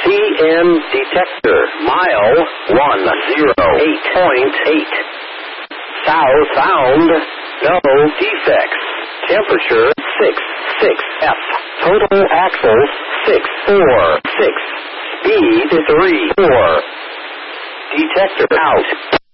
CN detector, mile 108.8. South bound, no defects. Temperature 6 Total axles 6 4. Speed 3 4. Detector out.